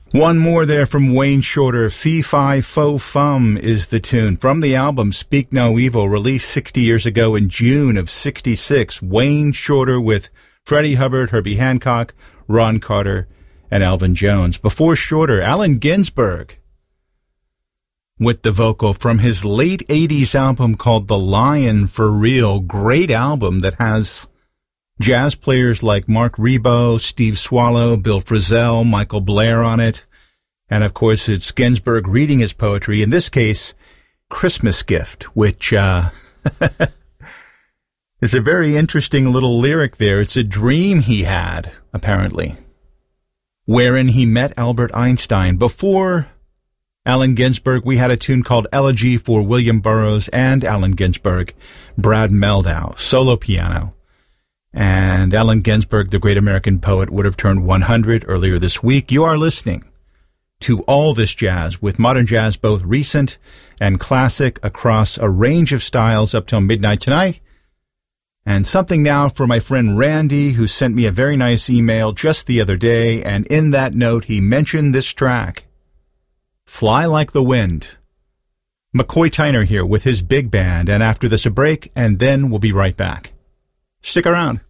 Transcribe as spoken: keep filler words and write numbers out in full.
One more there from Wayne Shorter. Fee Fi Fo Fum is the tune from the album Speak No Evil, released sixty years ago in June of sixty-six. Wayne Shorter with Freddie Hubbard, Herbie Hancock, Ron Carter, and Elvin Jones. Before Shorter, Allen Ginsberg with the vocal from his late eighties album called The Lion for Real. Great album that has jazz players like Mark Ribot, Steve Swallow, Bill Frisell, Michael Blair on it. And, of course, it's Ginsberg reading his poetry, in this case, Christmas Gift, which uh, is a very interesting little lyric there. It's a dream he had, apparently, wherein he met Albert Einstein. Before Allen Ginsberg, we had a tune called Elegy for William Burroughs and Allen Ginsberg, Brad Mehldau, solo piano. And Allen Ginsberg, the great American poet, would have turned one hundred earlier this week. You are listening to All This Jazz, with modern jazz both recent and classic across a range of styles up till midnight tonight. And something now for my friend Randy, who sent me a very nice email just the other day, and in that note he mentioned this track, Fly Like the Wind. McCoy Tyner here with his big band, and after this a break, and then we'll be right back. Stick around.